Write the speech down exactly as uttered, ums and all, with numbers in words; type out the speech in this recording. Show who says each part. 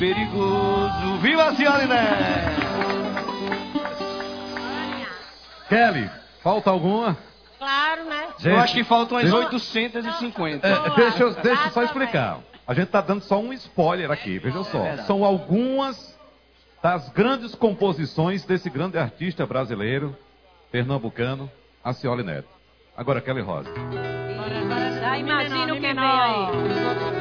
Speaker 1: Perigoso. Viva, senhora Inés!
Speaker 2: Kelly, falta alguma?
Speaker 3: Claro, né?
Speaker 2: Gente,
Speaker 1: eu acho que faltam umas
Speaker 2: deixa-
Speaker 1: oitocentas e cinquenta.
Speaker 2: É, deixa, eu- deixa eu só explicar. A gente tá dando só um spoiler aqui, veja só.
Speaker 1: verdade.
Speaker 2: São algumas das grandes composições desse grande artista brasileiro, pernambucano, Acioli Neto. Agora, Kelly Rosa.
Speaker 3: Já imagina o que vem aí.